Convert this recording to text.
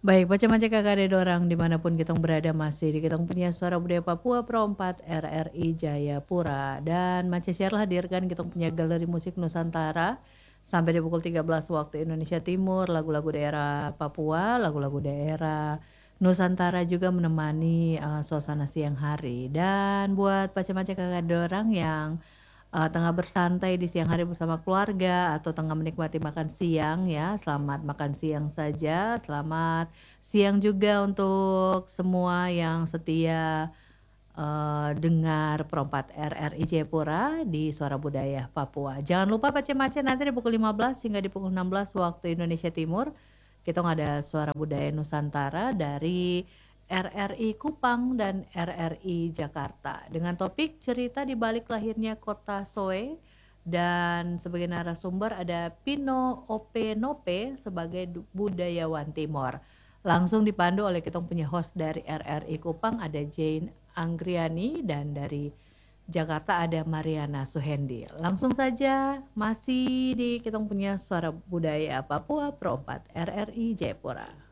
Baik, macam-macam kakak ada dorang dimanapun kita berada masih di kita punya Suara Budaya Papua Pro 4 RRI Jayapura. Dan Mace Share hadirkan kita punya galeri musik Nusantara sampai di pukul 13 waktu Indonesia Timur, lagu-lagu daerah Papua, lagu-lagu daerah Nusantara juga menemani suasana siang hari. Dan buat macam-macam kakak dorang yang tengah bersantai di siang hari bersama keluarga atau tengah menikmati makan siang ya. Selamat makan siang saja. Selamat siang juga untuk semua yang setia dengar Perompat RRI Jayapura di Suara Budaya Papua. Jangan lupa baca-baca nanti di pukul 15 hingga di pukul 16 waktu Indonesia Timur. Kita ada Suara Budaya Nusantara dari RRI Kupang dan RRI Jakarta dengan topik cerita di balik lahirnya kota Soe, dan sebagai narasumber ada Pino Openope sebagai budayawan Timor. Langsung dipandu oleh kita punya host dari RRI Kupang ada Jane Anggriani, dan dari Jakarta ada Mariana Suhendi. Langsung saja masih di kita punya Suara Budaya Papua Pro 4 RRI Jayapura.